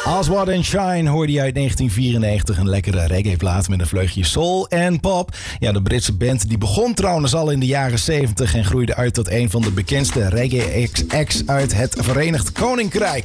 Oswald and Shine hoorde je uit 1994. Een lekkere reggae-plaat met een vleugje soul en pop. Ja, de Britse band die begon trouwens al in de jaren 70 en groeide uit tot een van de bekendste reggae-acts uit het Verenigd Koninkrijk.